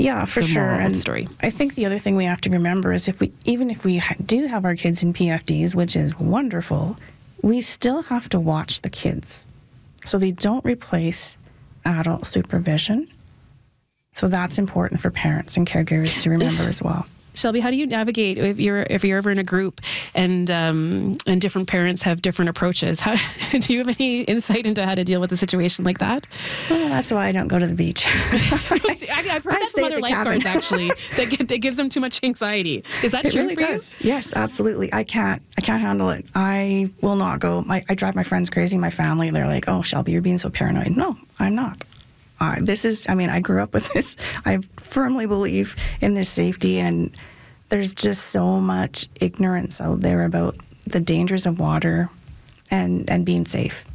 Yeah, for sure. moral of the And story. I think the other thing we have to remember is even if we do have our kids in PFDs, which is wonderful, we still have to watch the kids. So they don't replace adult supervision. So that's important for parents and caregivers to remember as well. Shelby, how do you navigate if you're ever in a group and different parents have different approaches? How do you have any insight into how to deal with a situation like that? Well, that's why I don't go to the beach. I've heard that from other lifeguards actually that gives them too much anxiety. Is that true? It really does. Yes, absolutely. I can't handle it. I will not go. I drive my friends crazy. My family, they're like, "Oh, Shelby, you're being so paranoid." No, I'm not. I grew up with this. I firmly believe in this safety, and there's just so much ignorance out there about the dangers of water and being safe.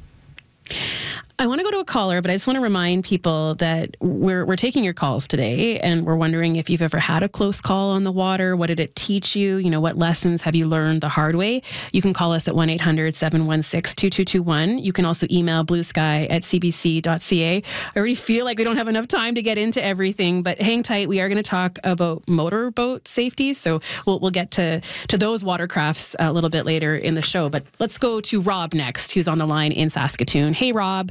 I want to go to a caller, but I just want to remind people that we're taking your calls today, and we're wondering if you've ever had a close call on the water. What did it teach you? You know, what lessons have you learned the hard way? You can call us at 1-800-716-2221. You can also email bluesky@cbc.ca. I already feel like we don't have enough time to get into everything, but hang tight. We are going to talk about motorboat safety, so we'll get to those watercrafts a little bit later in the show. But let's go to Rob next, who's on the line in Saskatoon. Hey, Rob.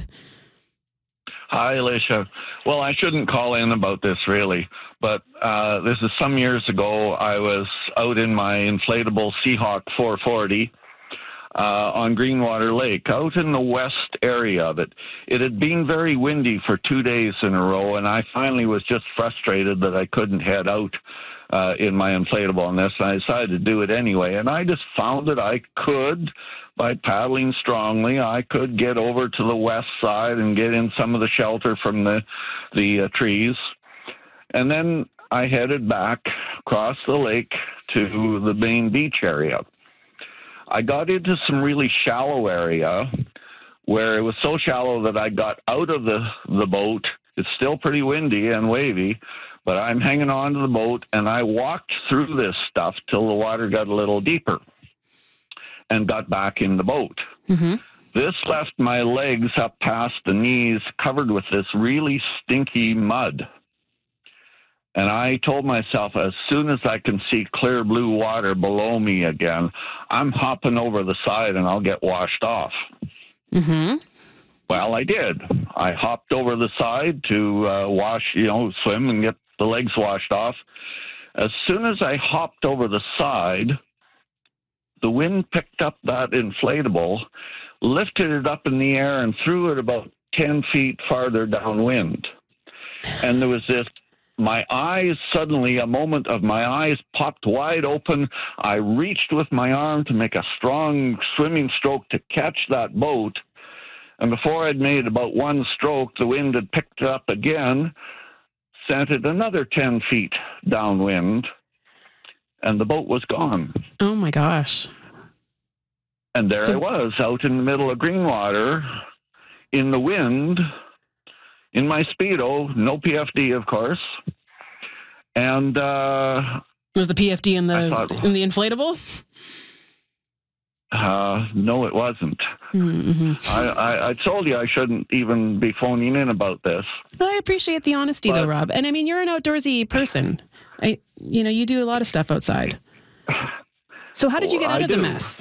Hi, Alicia. Well, I shouldn't call in about this really, but this is some years ago. I was out in my inflatable Seahawk 440 on Greenwater Lake, out in the west area of it. It had been very windy for 2 days in a row, and I finally was just frustrated that I couldn't head out in my inflatable on this, and I decided to do it anyway. And I just found that I could, by paddling strongly, I could get over to the west side and get in some of the shelter from the trees. And then I headed back across the lake to the main beach area. I got into some really shallow area where it was so shallow that I got out of the boat. It's still pretty windy and wavy, but I'm hanging on to the boat, and I walked through this stuff till the water got a little deeper and got back in the boat. Mm-hmm. This left my legs up past the knees covered with this really stinky mud. And I told myself, as soon as I can see clear blue water below me again, I'm hopping over the side and I'll get washed off. Mm-hmm. Well, I did. I hopped over the side to swim and get the legs washed off. As soon as I hopped over the side, the wind picked up that inflatable, lifted it up in the air, and threw it about 10 feet farther downwind. And there was this, my eyes popped wide open. I reached with my arm to make a strong swimming stroke to catch that boat. And before I'd made about one stroke, the wind had picked it up again, sent it another 10 feet downwind, and the boat was gone. Oh, my gosh. And there I was out in the middle of Greenwater in the wind, in my Speedo, no PFD, of course. And was the PFD in the inflatable? No, it wasn't. Mm-hmm. I told you I shouldn't even be phoning in about this. Well, I appreciate the honesty, though, Rob. And I mean, you're an outdoorsy person. You do a lot of stuff outside. So how did you get out of the mess?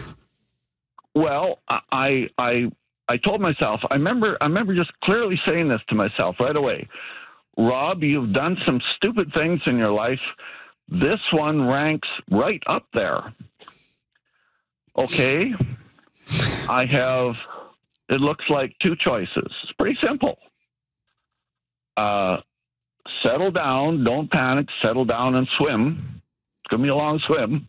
Well, I told myself, I remember just clearly saying this to myself right away. Rob, you've done some stupid things in your life. This one ranks right up there. Okay. I have, it looks like two choices. It's pretty simple. Settle down, don't panic, settle down and swim. It's going to be a long swim.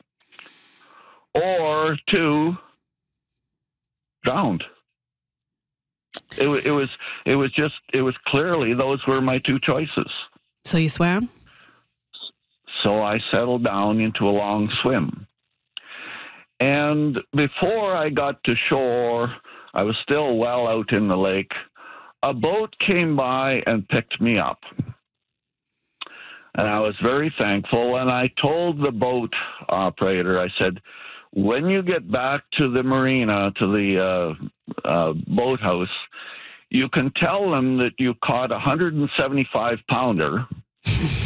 Or two, drowned. It was clearly those were my two choices. So you swam? So I settled down into a long swim. And before I got to shore, I was still well out in the lake. A boat came by and picked me up. And I was very thankful. And I told the boat operator, I said, when you get back to the marina, to the boathouse, you can tell them that you caught a 175-pounder